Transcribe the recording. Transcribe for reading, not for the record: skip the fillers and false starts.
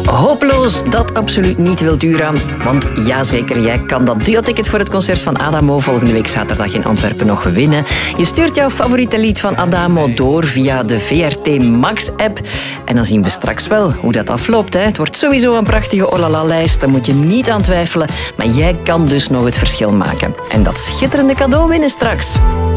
Hopeloos, dat absoluut niet wil duren. Want jazeker, jij kan dat duo-ticket voor het concert van Adamo volgende week zaterdag in Antwerpen nog winnen. Je stuurt jouw favoriete lied van Adamo door via de VRT Max-app. En dan zien we straks wel hoe dat afloopt. Hè. Het wordt sowieso een prachtige Olala-lijst, daar moet je niet aan twijfelen. Maar jij kan dus nog het verschil maken. En dat schitterende cadeau winnen straks.